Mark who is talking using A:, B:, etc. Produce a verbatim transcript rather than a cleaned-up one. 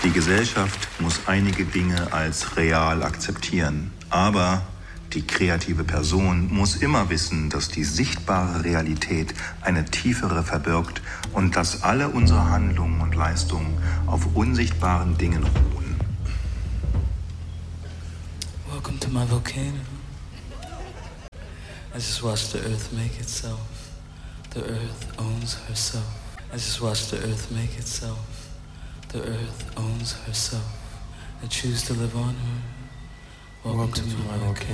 A: Die Gesellschaft muss einige Dinge als real akzeptieren, aber die kreative Person muss immer wissen, dass die sichtbare Realität eine tiefere verbirgt und dass alle unsere Handlungen und Leistungen auf unsichtbaren Dingen ruhen.
B: Welcome to my volcano. I just watched the earth make itself. The earth owns herself. I just watched the earth make itself. The earth owns herself. I choose to live on her. Welcome, Welcome to, to my volcano.